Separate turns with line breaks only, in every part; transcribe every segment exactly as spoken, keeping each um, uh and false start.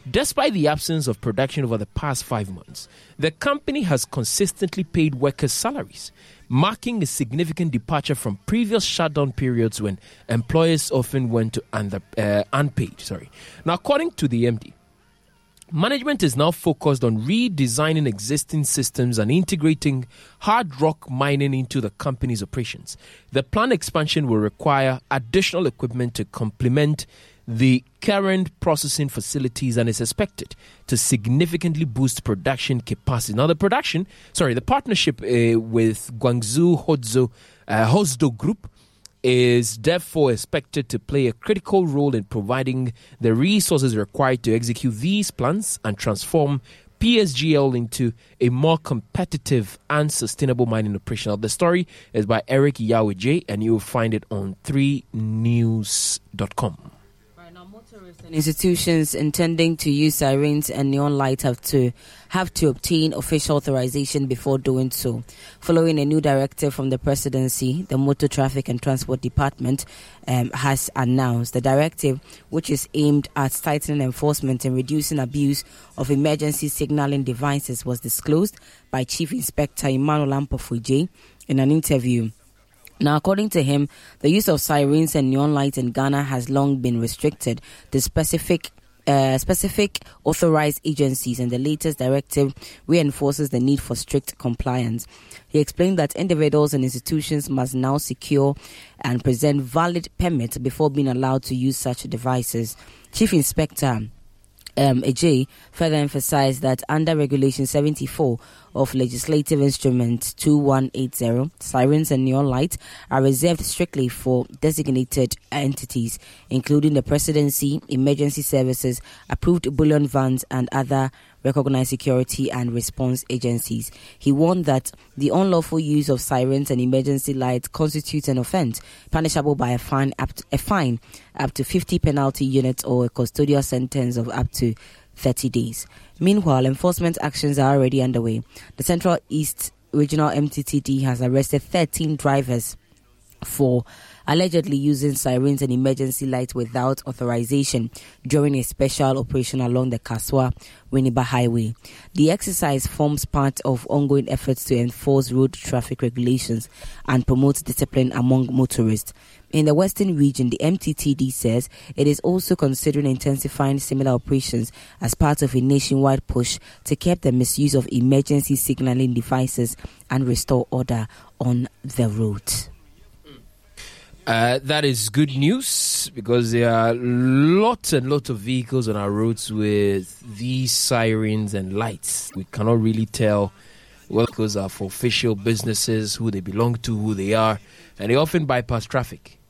Despite the absence of production over the past five months, the company has consistently paid workers' salaries, marking a significant departure from previous shutdown periods when employers often went to under, uh, unpaid. Sorry. Now, according to the M D, management is now focused on redesigning existing systems and integrating hard rock mining into the company's operations. The planned expansion will require additional equipment to complement the current processing facilities and is expected to significantly boost production capacity. Now, the production, sorry, the partnership uh, with Guangzhou Hozhou, uh, Hozhou Group is therefore expected to play a critical role in providing the resources required to execute these plans and transform P S G L into a more competitive and sustainable mining operation. Now, the story is by Eric Yaweje, and you'll find it on three news dot com.
Institutions intending to use sirens and neon lights have to have to obtain official authorization before doing so. Following a new directive from the presidency, the Motor Traffic and Transport Department um, has announced the directive, which is aimed at tightening enforcement and reducing abuse of emergency signaling devices, was disclosed by Chief Inspector Emmanuel Ampofuje in an interview. Now, according to him, the use of sirens and neon lights in Ghana has long been restricted to specific uh, specific authorized agencies, and the latest directive reinforces the need for strict compliance. He explained that individuals and institutions must now secure and present valid permits before being allowed to use such devices. Chief Inspector Um, Ajay further emphasized that under Regulation seventy-four of Legislative Instrument two one eight zero, sirens and neon lights are reserved strictly for designated entities, including the Presidency, Emergency Services, approved bullion vans, and other recognized security and response agencies. He warned that the unlawful use of sirens and emergency lights constitutes an offence punishable by a fine up to, a fine up to fifty penalty units or a custodial sentence of up to thirty days. Meanwhile, enforcement actions are already underway. The Central East Regional M T T D has arrested thirteen drivers for allegedly using sirens and emergency lights without authorization during a special operation along the Kaswa-Winneba Highway. The exercise forms part of ongoing efforts to enforce road traffic regulations and promote discipline among motorists. In the Western region, the M T T D says it is also considering intensifying similar operations as part of a nationwide push to curb the misuse of emergency signaling devices and restore order on the road.
Uh, that is good news because there are lots and lots of vehicles on our roads with these sirens and lights. We cannot really tell what those are for official businesses, who they belong to, who they are, and they often bypass traffic.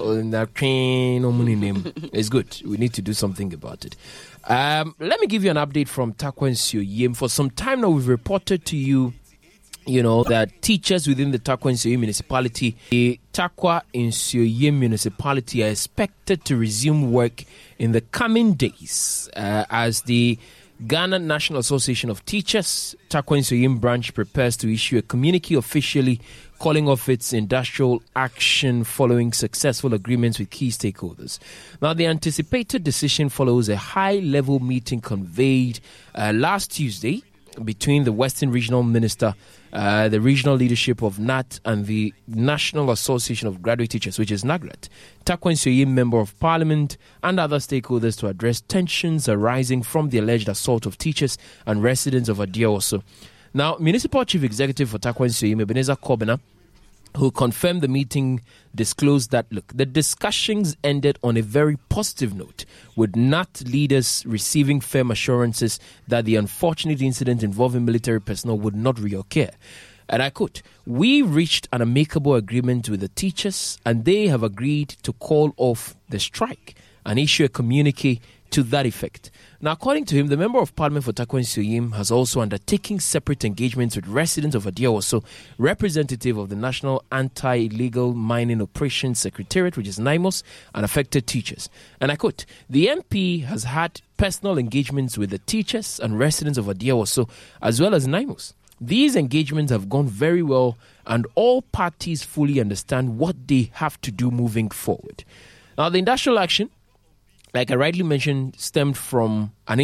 It's good. We need to do something about it. Um, let me give you an update from Tarkwa Nsuoyim. For some time now, we've reported to you You know, that teachers within the Tarkwa Nsuoyim municipality, the Tarkwa Nsuoyim municipality are expected to resume work in the coming days uh, as the Ghana National Association of Teachers, Tarkwa Nsuoyim branch, prepares to issue a communique officially calling off its industrial action following successful agreements with key stakeholders. Now, the anticipated decision follows a high-level meeting convened uh, last Tuesday between the Western Regional Minister, uh, the regional leadership of N A T, and the National Association of Graduate Teachers, which is NAGRAT, Tarkwa Nsuoyim Member of Parliament, and other stakeholders to address tensions arising from the alleged assault of teachers and residents of Adiawoso. Now, Municipal Chief Executive for Tarkwa Nsuoyim, Ebenezer Kobena, who confirmed the meeting, disclosed that, look, the discussions ended on a very positive note, with N A T leaders receiving firm assurances that the unfortunate incident involving military personnel would not reoccur. And I quote, "We reached an amicable agreement with the teachers, and they have agreed to call off the strike and issue a communique to that effect." Now, according to him, the Member of Parliament for Tarkwa Nsuoyim has also undertaken separate engagements with residents of Adiawoso, representative of the National Anti-Illegal Mining Operations Secretariat, which is NIMOS, and affected teachers. And I quote, "The M P has had personal engagements with the teachers and residents of Adiawoso, as well as NIMOS. These engagements have gone very well, and all parties fully understand what they have to do moving forward." Now, the industrial action, like I rightly mentioned, stemmed from an